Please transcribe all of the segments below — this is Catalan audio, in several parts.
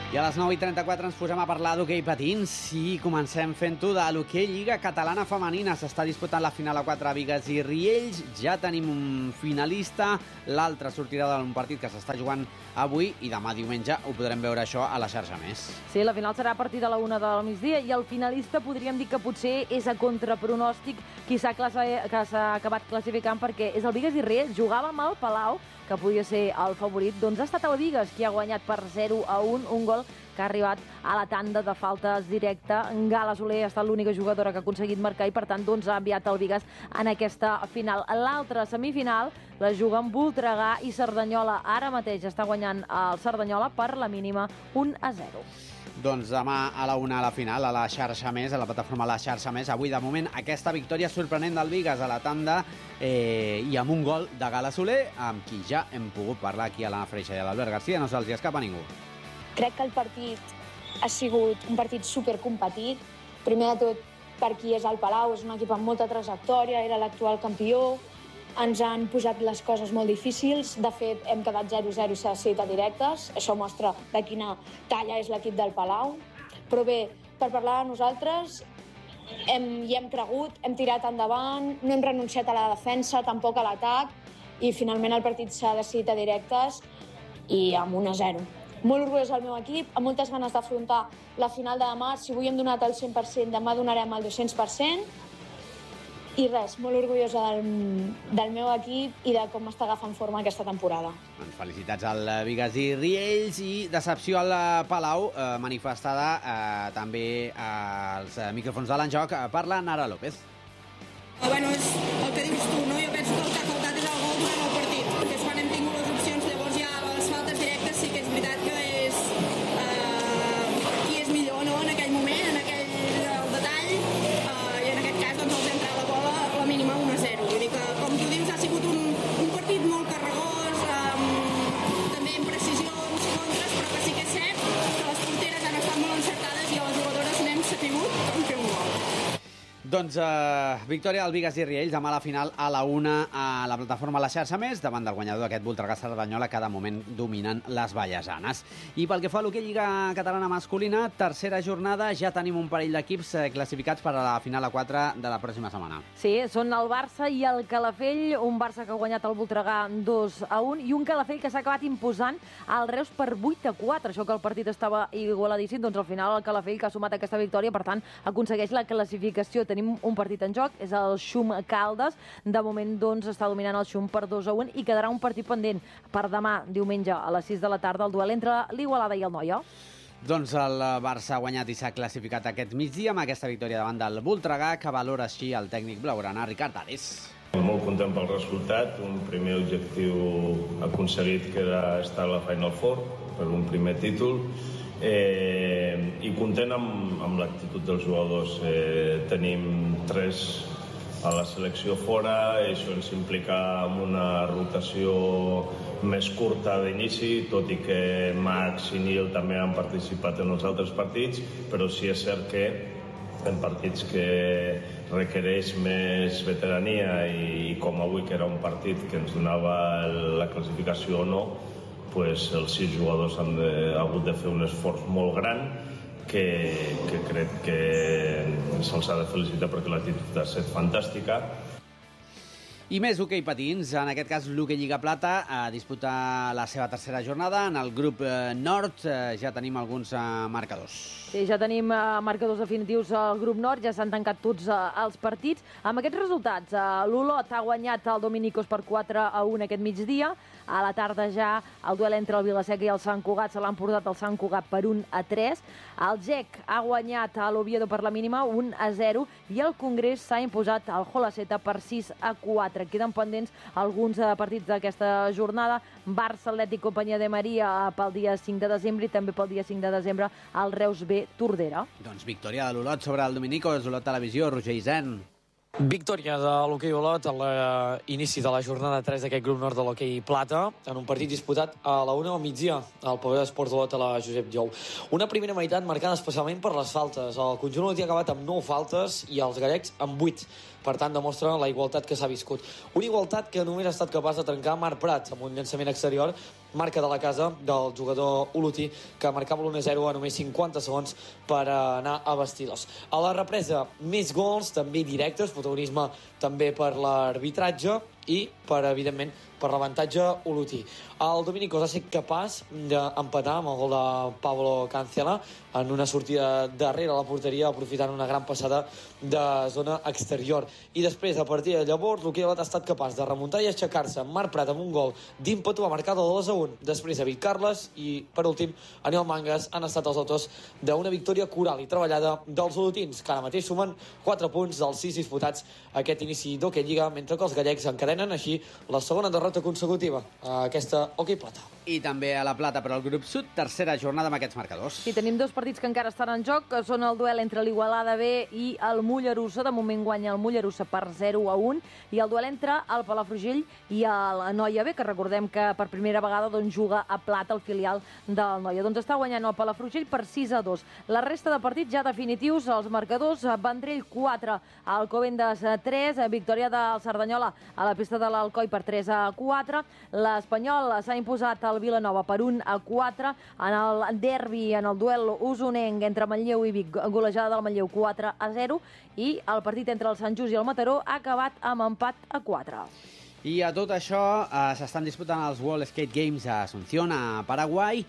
I a les 9:34 ens posem a parlar d'hoquei patins i comencem fent-ho de l'hoquei Lliga Catalana Femenina. S'està disputant la final a 4 a Bigues i Riells. Ja tenim un finalista. L'altre sortirà d'un partit que s'està jugant avui i demà diumenge ho podrem veure això a la xarxa més. Sí, la final serà a partir de la 1 del migdia i el finalista podríem dir que potser és a contrapronòstic qui s'ha acabat classificant, perquè és el Bigues i Riells. Jugava amb el Palau, que podia ser el favorit, doncs ha estat el Bigues qui ha guanyat per 0-1, un gol que ha arribat a la tanda de faltes directa. Gala Soler ha estat l'única jugadora que ha aconseguit marcar i per tant doncs ha enviat el Bigues en aquesta final. L'altra semifinal la juguen Voltregà i Cerdanyola. Ara mateix està guanyant el Cerdanyola per la mínima 1-0. Doncs demà a la 1 a la final, a la xarxa més, a la plataforma La Xarxa Més. Avui, de moment, aquesta victòria sorprenent del Bigues a la tanda i amb un gol de Gala Soler, amb qui ja hem pogut parlar aquí a l'Anna Freixa i a l'Albert García. No se'ls escapa a ningú. Crec que el partit ha sigut un partit supercompetit. Primer de tot, per qui és el Palau, és un equip amb molta trajectòria, era l'actual campió. Ens han posat les coses molt difícils. De fet, hem quedat 0-0 i s'ha decidit a directes. Això mostra de quina talla és l'equip del Palau. Però bé, per parlar de nosaltres, hi hem cregut, hem tirat endavant, no hem renunciat a la defensa, tampoc a l'atac, i finalment el partit s'ha decidit a directes i amb 1-0. Molt orgullós del meu equip, amb moltes ganes d'afrontar la final de demà. Si avui hem donat el 100%, demà donarem el 200%. I res, molt orgullosa del meu equip i de com està agafant forma aquesta temporada. Felicitats al Bigues i Riells i decepció al Palau, manifestada també als micròfons de l'Enjoc per la Nara López. Bueno, és el que dius tu, no? Jo penso que el que ha faltat és el gol durant el partit, perquè és quan hem tingut les opcions, llavors ja les faltes directes sí que és veritat que és qui és millor, no? En aquell moment, en aquell detall, i en aquest cas doncs els ha entrat la bola a la mínima 1-0. Vull dir que, com tu dius, ha sigut un partit molt carregós, també amb precisions, contres, però que sí que és cert que les porteres han estat molt encertades i les jugadores n'hem sabut com fer un gol. Doncs victòria del Bigues i Riells demà a la final a la 1 a la plataforma La Xarxa Més davant del guanyador d'aquest Voltregà Cerdanyola, que de moment dominen les vallesanes. I pel que fa a l'hoquei Lliga Catalana Masculina, tercera jornada, ja tenim un parell d'equips classificats per a la final a 4 de la pròxima setmana. Sí, són el Barça i el Calafell, un Barça que ha guanyat el Voltregà 2-1 i un Calafell que s'ha acabat imposant al Reus per 8-4. Això que el partit estava igualadíssim, doncs al final el Calafell, que ha sumat aquesta victòria, per tant aconsegueix la classificació. Tenim un partit en joc, és el Xum Caldes. De moment, doncs, està dominant el Xum per 2-1 i quedarà un partit pendent per demà, diumenge, a les 6 de la tarda, el duel entre l'Igualada i el Noia. Doncs el Barça ha guanyat i s'ha classificat aquest migdia amb aquesta victòria davant del Voltregà, que valora així el tècnic blaugrana, Ricard Ares. Molt content pel resultat, un primer objectiu aconseguit, que era estar a la Final Four per un primer títol, i content amb l'actitud dels jugadors. Tenim 3 a la selecció fora, això ens implica amb una rotació més curta d'inici, tot i que Max i Nil també han participat en els altres partits, però sí és cert que en partits que requereix més veterania i com avui, que era un partit que ens donava la classificació o no, pues els 6 jugadors han hagut de fer un esforç molt gran que crec que se'ls ha de felicitar perquè l'actitud ha estat fantàstica. I més hoquei patins, en aquest cas l'hoquei Lliga Plata a disputar la seva tercera jornada. En el grup nord ja tenim alguns marcadors. Sí, ja tenim marcadors definitius al grup nord, ja s'han tancat tots els partits. Amb aquests resultats, l'Olot ha guanyat el Dominicos per 4-1 aquest migdia. A la tarda ja el duel entre el Vilaseca i el Sant Cugat se l'han portat el Sant Cugat per 1-3. El GEC ha guanyat a l'Oviedo per la mínima 1-0 i el Congrés s'ha imposat al Jolaceta per 6-4. Queden pendents alguns partits d'aquesta jornada. Barça, Atlètic, Companyia de Maria pel dia 5 de desembre i també pel dia 5 de desembre el Reus B Tordera. Doncs victòria de l'Olot sobre el Dominicos, Olot Televisió, Roger Isern. Victòria de l'hoquei Olot a l'inici de la jornada 3 d'aquest grup nord de l'hoquei Plata, en un partit disputat a la 1 del migdia al pavelló d'esports Olot a la Josep Jou. Una primera meitat marcada especialment per les faltes. El conjunt olotí ha acabat amb 9 faltes i els garecs amb 8. Per tant, demostra la igualtat que s'ha viscut. Una igualtat que només ha estat capaç de trencar Marc Prat amb un llançament exterior marca de la casa del jugador Uluti, que marcava l'1-0 a només 50 segons per anar a vestidors. A la represa, més gols, també directes, protagonisme també per l'arbitratge i per, evidentment, per l'avantatge Uluti. El Dominicos ha estat capaç d'empatar amb el gol de Pablo Cancela en una sortida darrere la porteria, aprofitant una gran passada de zona exterior. I després, a partir de llavors, l'Hoquei Olot ha estat capaç de remuntar i aixecar-se. Marc Prat amb un gol d'ímpetu ha marcat el 2-1. Després, David Carles i, per últim, Aniol Mangas han estat els autors d'una victòria coral i treballada dels olotins, que ara mateix sumen 4 punts dels 6 disputats a aquest inici d'Hoquei Lliga, mentre que els gallecs encadenen així la segona derrota consecutiva a aquesta Hoquei Plata. I també a la Plata, però el grup sud, tercera jornada amb aquests marcadors. I tenim 2 partits que encara estan en joc, que són el duel entre l'Igualada B i el Mollerussa. De moment guanya el Mollerussa per 0-1. I el duel entre el Palafrugell i el Noia B, que recordem que per primera vegada juga a Plata, el filial del Noia. Doncs està guanyant el Palafrugell per 6-2. La resta de partits ja definitius, els marcadors: Vendrell 4, Alcobendas 3, victòria del Cerdanyola a la pista de l'Alcoi per 3-4. L'Espanyol s'ha imposat al Vilanova per 1-4. En el derbi, en el duel usonenc entre Manlleu i Vic, golejada del Manlleu 4-0. I el partit entre el Sant Just i el Mataró ha acabat amb empat a 4. I a tot això s'estan disputant els World Skate Games a Asunción, a Paraguai.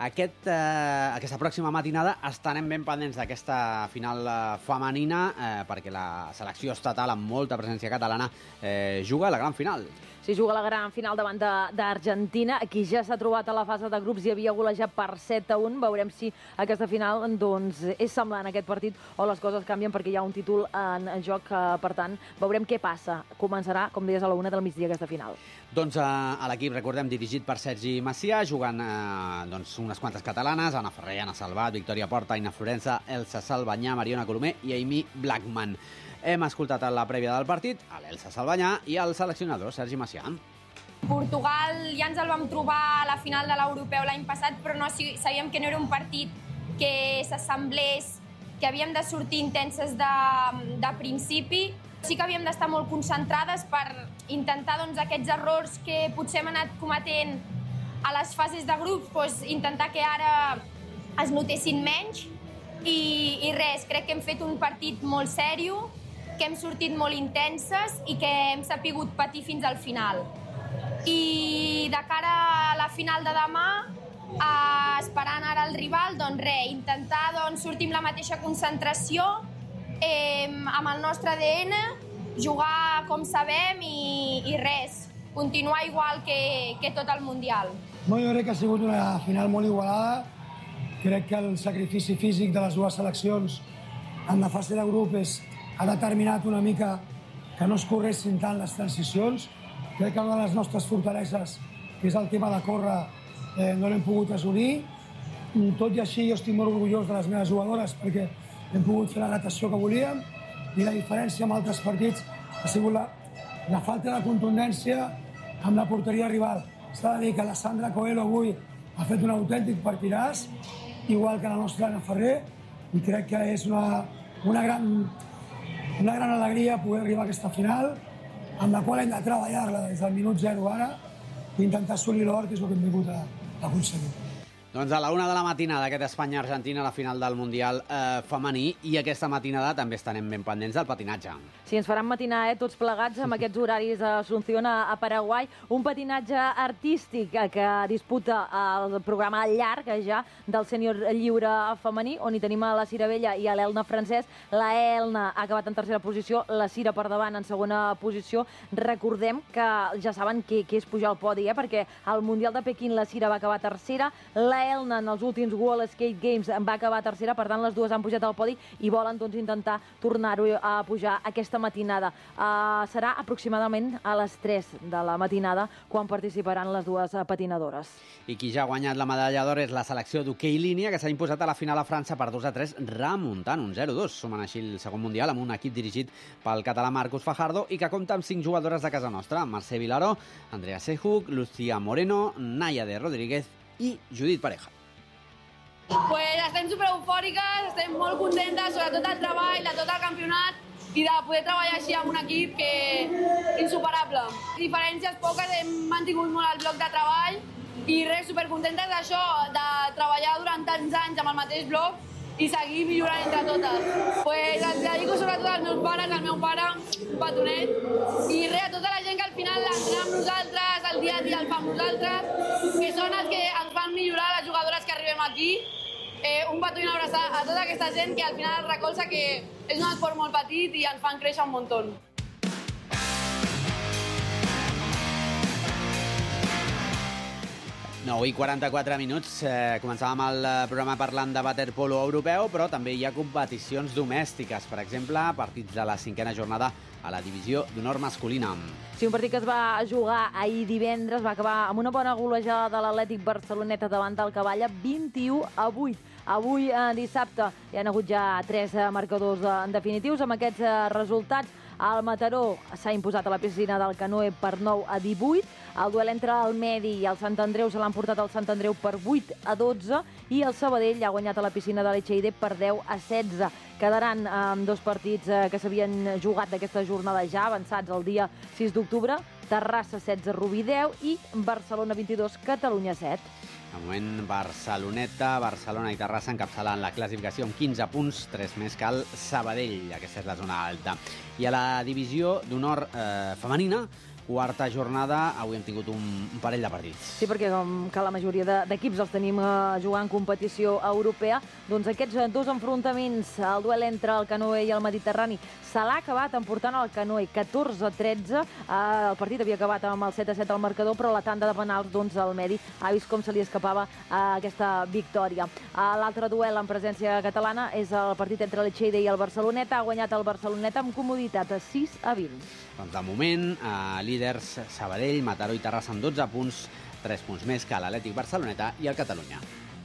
Aquesta pròxima matinada estarem ben pendents d'aquesta final femenina perquè la selecció estatal, amb molta presència catalana, juga a la gran final. Sí, juga la gran final davant d'Argentina, qui ja s'ha trobat a la fase de grups i havia golejat per 7-1. Veurem si aquesta final és semblant a aquest partit o les coses canvien perquè hi ha un títol en joc. Per tant, veurem què passa. Començarà, com deies, a la 1 del migdia aquesta final. Doncs a l'equip, recordem, dirigit per Sergi Macià, jugant unes quantes catalanes: Anna Ferrer, Anna Salvat, Victòria Porta, Aina Florença, Elsa Salvanyà, Mariona Colomer i Amy Blackman. Hem escoltat a la prèvia del partit a l'Elsa Salvanyà i al seleccionador Sergi Macià. Portugal ja ens el vam trobar a la final de l'Europeu l'any passat, però no sabíem que no era un partit que s'assemblés, que havíem de sortir intenses de principi. Sí que havíem d'estar molt concentrades per intentar aquests errors que potser hem anat cometent a les fases de grups, intentar que ara es notessin menys. I res, crec que hem fet un partit molt sèrio, que hem sortit molt intenses i que hem sapigut patir fins al final. I de cara a la final de demà, esperant ara el rival, intentar sortir amb la mateixa concentració, amb el nostre ADN, jugar com sabem i res, continuar igual que tot el Mundial. Jo crec que ha sigut una final molt igualada. Crec que el sacrifici físic de les dues seleccions en la fase de grup ha determinat una mica que no es corressin tant les transicions. Crec que una de les nostres fortaleses, que és el tema de córrer, no l'hem pogut assolir. Tot i així, jo estic molt orgullós de les meves jugadores perquè hem pogut fer la natació que volíem, i la diferència amb altres partits ha sigut la falta de contundència amb la porteria rival. S'ha de dir que la Sandra Coelho avui ha fet un autèntic partidàs, igual que la nostra Anna Ferrer, i crec que és una gran alegria poder arribar a aquesta final, amb la qual hem de treballar-la des del minut 0 ara i intentar assolir l'or, que és el que hem vingut a aconseguir. Doncs a la 1 de la matinada, aquest Espanya-Argentina, la final del Mundial femení, i aquesta matinada també estarem ben pendents del patinatge. Sí, ens faran matinar, tots plegats, amb aquests horaris a Asunción, a Paraguai. Un patinatge artístic que disputa el programa llarg ja del sènior lliure femení, on hi tenim a la Cira Vella i a l'Elna Francesc. La Elna ha acabat en tercera posició, la Cira per davant en segona posició. Recordem que ja saben què és pujar al podi, perquè al Mundial de Pequín la Cira va acabar tercera, la Elna en els últims World Skate Games va acabar tercera, per tant les dues han pujat al podi i volen intentar tornar-ho a pujar aquesta matinada. Serà aproximadament a les 3 de la matinada quan participaran les dues patinadores. I qui ja ha guanyat la medalla d'or és la selecció d'hoquei línia, que s'ha imposat a la final a França per 2-3, remuntant un 0-2. Sumen així el segon mundial amb un equip dirigit pel català Marcus Fajardo i que compta amb 5 jugadores de casa nostra: Mercè Vilaró, Andrea Sejuk, Lucía Moreno, Naya de Rodríguez i Judit Pareja. Pues estem super eufòriques, estem molt contentes, sobretot del treball, de tot el campionat i de poder treballar així amb un equip que insuperable. Diferències poques, hem mantingut molt el bloc de treball I res, supercontentes d'això, de treballar durant tants anys amb el mateix bloc i seguir millorant entre totes. Pues els dedico sobretot als meus pares, al meu pare, un petonet, i res, a tota la gent que al final l'entrena amb nosaltres, el dia a dia el fa amb nosaltres, que són els que ens fan millorar les jugadores que arribem aquí. Un petó i una abraçada a tota aquesta gent que al final es recolza, que és un esport molt petit i ens fan créixer un muntó. 9:44 minuts. Començàvem el programa parlant de waterpolo europeu, però també hi ha competicions domèstiques. Per exemple, partits de la 5a jornada a la divisió d'honor masculina. Sí, un partit que es va jugar ahir divendres va acabar amb una bona golejada de l'Atlètic Barceloneta davant del Cavalla, 21-8. Avui, dissabte, hi ha hagut ja 3 marcadors definitius. Amb aquests resultats, el Mataró s'ha imposat a la piscina del Canoe per 9-18. El duel entre el Medi i el Sant Andreu se l'han portat al Sant Andreu per 8-12 i el Sabadell ha guanyat a la piscina de l'Echeide per 10-16. Quedaran amb 2 partits que s'havien jugat d'aquesta jornada ja avançats el dia 6 d'octubre. Terrassa 16, Rubí 10 i Barcelona 22, Catalunya 7. De moment, Barcelona i Terrassa encapçalen la classificació amb 15 punts, 3 més que el Sabadell. Aquesta és la zona alta. I a la divisió d'honor femenina, 4a jornada, avui hem tingut un parell de partits. Sí, perquè com que la majoria d'equips els tenim jugant competició europea, doncs aquests 2 enfrontaments, el duel entre el Canoe i el Mediterrani, se l'ha acabat emportant el Canoe 14-13. El partit havia acabat amb el 7-7 al marcador, però la tanda de penals, doncs el Medi ha vist com se li escapava aquesta victòria. L'altre duel en presència catalana és el partit entre l'Echeide i el Barceloneta. Ha guanyat el Barceloneta amb comoditat a 6-20. Doncs de moment, líders Sabadell, Mataró i Terrassa amb 12 punts, 3 punts més que l'Atlètic Barceloneta i el Catalunya.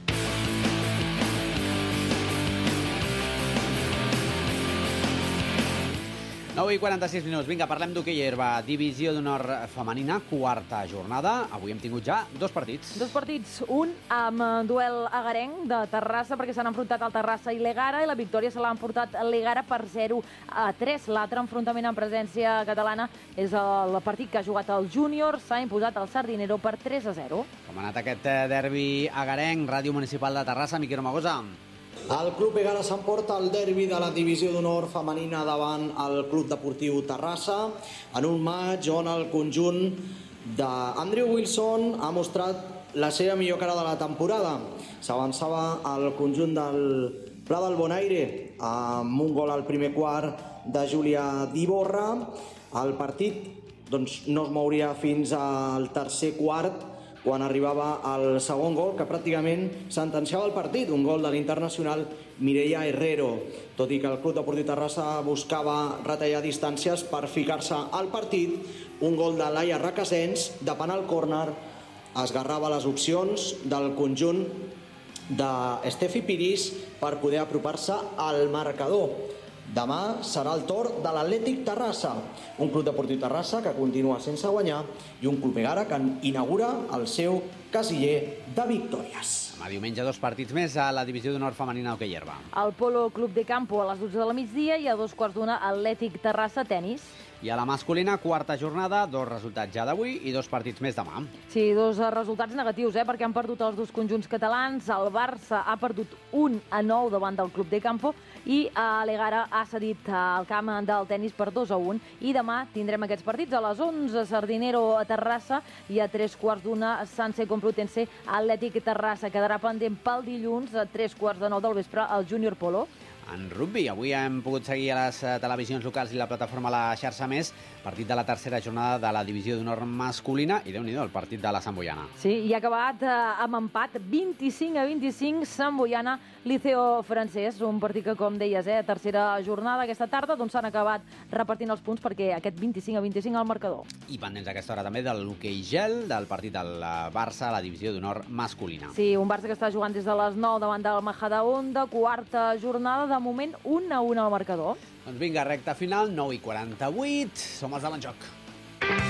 9:46 minuts. Vinga, parlem d'hoquei herba. Divisió d'honor femenina, 4a jornada. Avui hem tingut ja 2 partits. 2 partits. Un amb duel agarenc de Terrassa, perquè s'han enfrontat el Terrassa i l'Egara, i la victòria se l'ha emportat l'Egara per 0-3. L'altre enfrontament en presència catalana és el partit que ha jugat el Júnior. S'ha imposat el Sardinero per 3-0. Com ha anat aquest derbi agarenc? Ràdio Municipal de Terrassa, Miquel Romagosa. El Club Egara s'emporta el derbi de la divisió d'honor femenina davant el Club Deportiu Terrassa en un maig on el conjunt d'Andrew Wilson ha mostrat la seva millor cara de la temporada. S'avançava el conjunt del Pla del Bonaire amb un gol al primer quart de Júlia Diborra. El partit no es mouria fins al tercer quart, quan arribava el segon gol, que pràcticament sentenciava el partit, un gol de l'internacional Mireia Herrero. Tot i que el Club Deportiu Terrassa buscava retallar distàncies per ficar-se al partit, un gol de Laia Requesens, de penal córner, esgarrava les opcions del conjunt d'Estefi Piris per poder apropar-se al marcador. Demà serà el torn de l'Atlètic Terrassa, un Club Deportiu Terrassa que continua sense guanyar i un Club Egara que inaugura el seu casiller de victòries. Demà diumenge 2 partits més a la divisió d'honor femenina d'hoquei herba. El Polo Club de Campo a les 12 del migdia i a 2:15 Atlètic Terrassa Tenis. I a la masculina, 4a jornada, 2 resultats ja d'avui i 2 partits més demà. Sí, 2 resultats negatius, perquè han perdut els 2 conjunts catalans. El Barça ha perdut 1-9 davant del Club de Campo i l'Egara ha cedit el camp del tenis per 2-1. I demà tindrem aquests partits a les 11, Sardinero a Terrassa, i a 3:15 Sanse Complutense Atlètic Terrassa. Quedarà pendent pel dilluns a 3:15 del vespre el Júnior Polo. En rugby, avui hem pogut seguir a les televisions locals i la plataforma La Xarxa Més, partit de la tercera jornada de la divisió d'honor masculina i, déu-n'hi-do, el partit de la Sant Boiana. Sí, i ha acabat amb empat 25-25 Sant Boiana Liceo Francès, un partit que, com deies, tercera jornada aquesta tarda, doncs s'han acabat repartint els punts perquè aquest 25-25 al marcador. I pendents a aquesta hora també de l'hoquei gel, del partit del Barça a la divisió d'honor masculina. Sí, un Barça que està jugant des de les 9 davant del Majadahonda, quarta jornada, de moment 1-1 al marcador. Doncs vinga, recta final, 9:48, som els de l'enjoc.